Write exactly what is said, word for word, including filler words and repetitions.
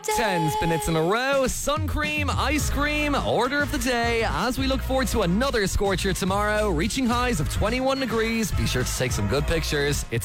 day. Ten minutes in a row, sun cream, ice cream, order of the day. As we look forward to another scorcher tomorrow, reaching highs of twenty-one degrees. Be sure to take some good pictures. It's